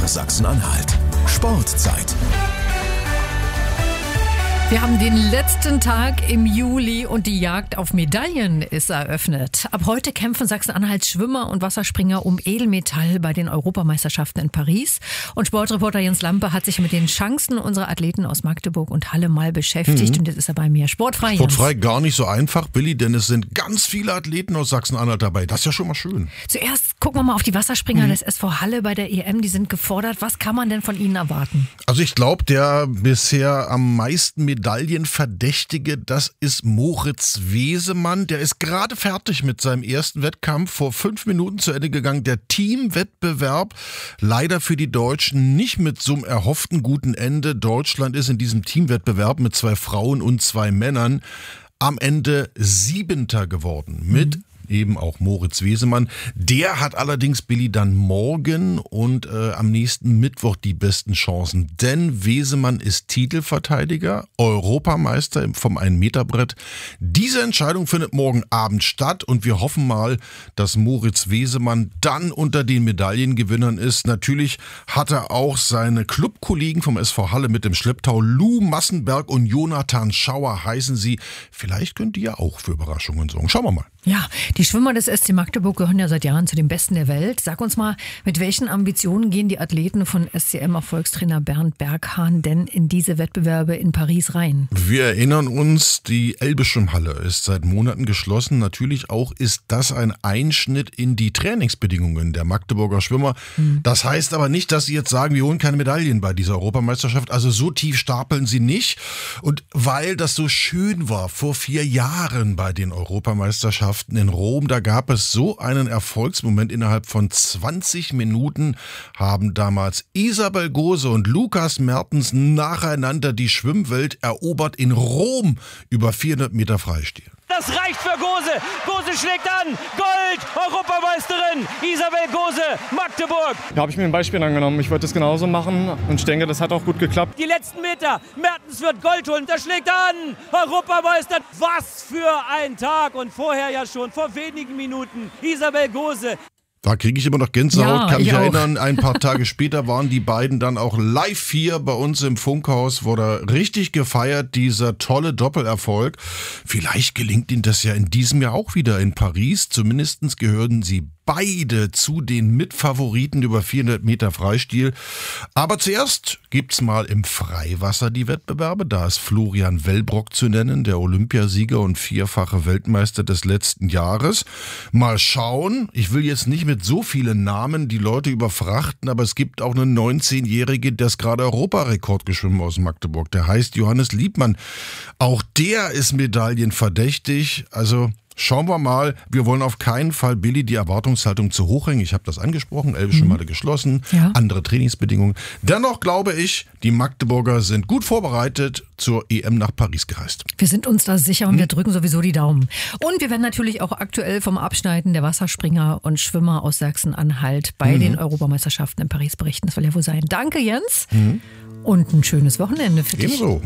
Sachsen-Anhalt. Sportzeit. Wir haben den letzten Tag im Juli und die Jagd auf Medaillen ist eröffnet. Ab heute kämpfen Sachsen-Anhalts Schwimmer und Wasserspringer um Edelmetall bei den Europameisterschaften in Paris. Und Sportreporter Jens Lampe hat sich mit den Chancen unserer Athleten aus Magdeburg und Halle mal beschäftigt. Und jetzt ist er bei mir. Sportfrei, Jens. Sportfrei gar nicht so einfach, Billy, denn es sind ganz viele Athleten aus Sachsen-Anhalt dabei. Das ist ja schon mal schön. Zuerst gucken wir mal auf die Wasserspringer des SV Halle bei der EM. Die sind gefordert. Was kann man denn von ihnen erwarten? Also ich glaube, der bisher am meisten Medaillenverdächtige, das ist Moritz Wesemann. Der ist gerade fertig mit seinem ersten Wettkampf, vor 5 Minuten zu Ende gegangen. Der Teamwettbewerb, leider für die Deutschen nicht mit so einem erhofften guten Ende. Deutschland ist in diesem Teamwettbewerb mit 2 Frauen und 2 Männern am Ende 7. geworden mit eben auch Moritz Wesemann. Der hat allerdings, Billy, dann morgen und am nächsten Mittwoch die besten Chancen. Denn Wesemann ist Titelverteidiger, Europameister vom 1-Meter-Brett. Diese Entscheidung findet morgen Abend statt und wir hoffen mal, dass Moritz Wesemann dann unter den Medaillengewinnern ist. Natürlich hat er auch seine Clubkollegen vom SV Halle mit dem Schlepptau. Lou Massenberg und Jonathan Schauer heißen sie. Vielleicht könnt ihr ja auch für Überraschungen sorgen. Schauen wir mal. Ja, die Schwimmer des SC Magdeburg gehören ja seit Jahren zu den Besten der Welt. Sag uns mal, mit welchen Ambitionen gehen die Athleten von SCM-Erfolgstrainer Bernd Berghahn denn in diese Wettbewerbe in Paris rein? Wir erinnern uns, die Elbe-Schwimmhalle ist seit Monaten geschlossen. Natürlich auch ist das ein Einschnitt in die Trainingsbedingungen der Magdeburger Schwimmer. Das heißt aber nicht, dass sie jetzt sagen, wir holen keine Medaillen bei dieser Europameisterschaft. Also so tief stapeln sie nicht. Und weil das so schön war vor 4 Jahren bei den Europameisterschaften in Rom, da gab es so einen Erfolgsmoment. Innerhalb von 20 Minuten haben damals Isabel Gose und Lukas Mertens nacheinander die Schwimmwelt erobert in Rom über 400 Meter Freistil. Das reicht für Gose. Gose schlägt an. Gold, Europameisterin Isabel Gose, Magdeburg. Da habe ich mir ein Beispiel angenommen. Ich würde das genauso machen und ich denke, das hat auch gut geklappt. Die letzten Meter. Mertens wird Gold holen. Der schlägt an. Europameister. Was für ein Tag. Und vorher ja schon, vor wenigen Minuten, Isabel Gose. Da kriege ich immer noch Gänsehaut, Ja, kann mich ich auch. erinnern, ein paar Tage später waren die beiden dann auch live hier bei uns im Funkhaus, wurde richtig gefeiert, dieser tolle Doppelerfolg. Vielleicht gelingt ihnen das ja in diesem Jahr auch wieder in Paris, zumindest gehören sie beide zu den Mitfavoriten über 400 Meter Freistil. Aber zuerst gibt's mal im Freiwasser die Wettbewerbe. Da ist Florian Wellbrock zu nennen, der Olympiasieger und 4-fache Weltmeister des letzten Jahres. Mal schauen, ich will jetzt nicht mit so vielen Namen die Leute überfrachten, aber es gibt auch einen 19-Jährige, der ist gerade Europarekord geschwommen aus Magdeburg. Der heißt Johannes Liebmann. Auch der ist medaillenverdächtig, also schauen wir mal, wir wollen auf keinen Fall, Billy, die Erwartungshaltung zu hoch hängen. Ich habe das angesprochen, Elbe-Schwimmhalle geschlossen, Ja. andere Trainingsbedingungen. Dennoch glaube ich, die Magdeburger sind gut vorbereitet zur EM nach Paris gereist. Wir sind uns da sicher und wir drücken sowieso die Daumen. Und wir werden natürlich auch aktuell vom Abschneiden der Wasserspringer und Schwimmer aus Sachsen-Anhalt bei den Europameisterschaften in Paris berichten. Das soll ja wohl sein. Danke, Jens. Und ein schönes Wochenende für dich. Ebenso.